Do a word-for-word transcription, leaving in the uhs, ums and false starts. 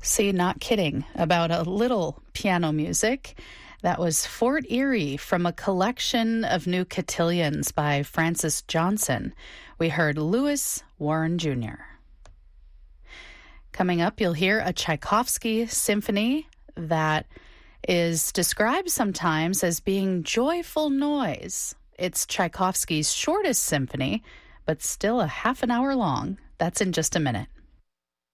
See, not kidding about a little piano music. That was Fort Erie from a collection of new cotillions by Francis Johnson. We heard Lewis Warren Junior Coming up, you'll hear a Tchaikovsky symphony that is described sometimes as being joyful noise. It's Tchaikovsky's shortest symphony, but still a half an hour long. That's in just a minute.